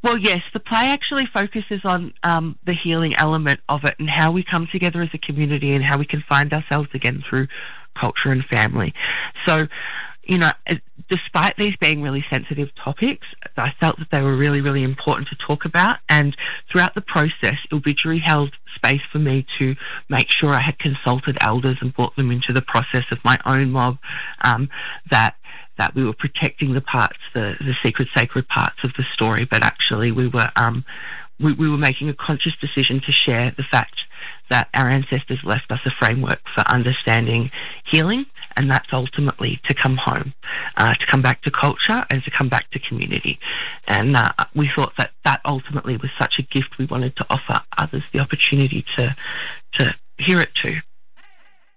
Well, yes, the play actually focuses on the healing element of it and how we come together as a community and how we can find ourselves again through culture and family. So, you know, despite these being really sensitive topics, I felt that they were really, really important to talk about. And throughout the process, Obituary held space for me to make sure I had consulted elders and brought them into the process of my own mob, that we were protecting the parts, the secret, sacred parts of the story, but actually we were making a conscious decision to share the fact that our ancestors left us a framework for understanding healing, and that's ultimately to come home, to come back to culture and to come back to community. And we thought that ultimately was such a gift we wanted to offer others the opportunity to hear it too.